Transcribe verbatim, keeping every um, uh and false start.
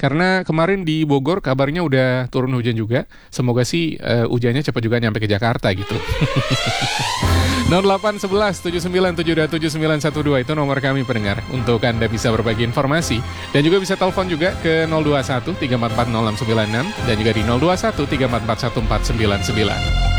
Karena kemarin di Bogor kabarnya udah turun hujan juga. Semoga sih uh, hujannya cepat juga nyampe ke Jakarta gitu. nol delapan satu satu tujuh sembilan tujuh dua tujuh sembilan satu dua itu nomor kami pendengar. Untuk Anda bisa berbagi informasi. Dan juga bisa telepon juga ke nol dua satu tiga empat empat nol enam sembilan enam. Dan juga di nol dua satu tiga empat empat satu empat sembilan sembilan.